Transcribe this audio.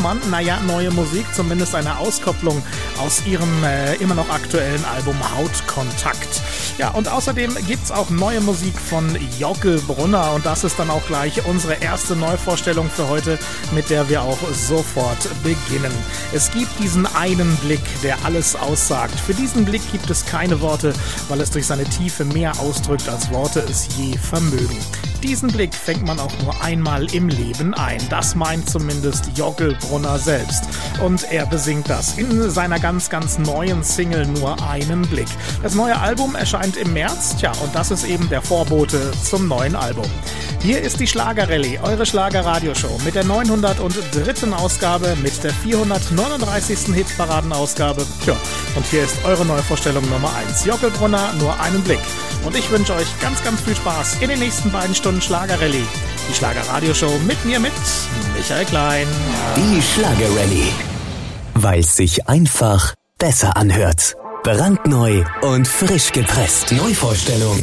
man, neue Musik, zumindest eine Auskopplung aus ihrem immer noch aktuellen Album Hautkontakt. Ja, und außerdem gibt's auch neue Musik von Jockel Brunner und das ist dann auch gleich unsere erste Neuvorstellung für heute, mit der wir auch sofort beginnen. Es gibt diesen einen Blick, der alles aussagt. Für diesen Blick gibt es keine Worte, weil es durch seine Tiefe mehr ausdrückt, als Worte es je vermögen. Diesen Blick fängt man auch nur einmal im Leben ein. Das meint zumindest Jockel Brunner selbst. Und er besingt das in seiner ganz, ganz neuen Single Nur einen Blick. Das neue Album erscheint im März. Tja, und das ist eben der Vorbote zum neuen Album. Hier ist die Schlagerrallye, eure Schlagerradioshow mit der 903. Ausgabe, mit der 439. Hitparadenausgabe. Tja, und hier ist eure Neuvorstellung Nummer 1. Jockel Brunner, Nur einen Blick. Und ich wünsche euch ganz, ganz viel Spaß in den nächsten beiden Stunden Schlagerrallye. Die Schlagerradioshow mit mir, mit Michael Klein. Die Schlagerrallye. Weil es sich einfach besser anhört. Brandneu und frisch gepresst. Neuvorstellung